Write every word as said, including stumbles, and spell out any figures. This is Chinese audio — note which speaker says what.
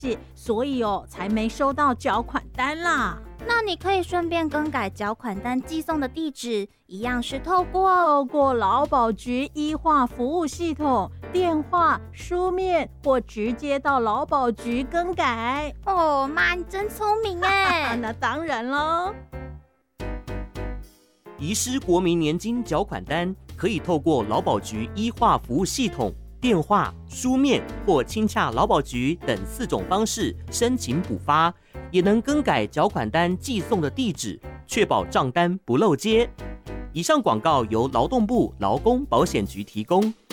Speaker 1: 所以哦才没收到缴款单啦。
Speaker 2: 那你可以顺便更改缴款单寄送的地址，一样是透过
Speaker 1: 透过劳保局一化服务系统，电话、书面或直接到劳保局更改。
Speaker 2: 哦，妈，你真聪明哎！
Speaker 1: 那当然喽。
Speaker 3: 遗失国民年金缴款单，可以透过劳保局一化服务系统、电话、书面或亲洽劳保局等四种方式申请补发，也能更改缴款单寄送的地址，确保账单不漏接。以上广告由劳动部劳工保险局提供。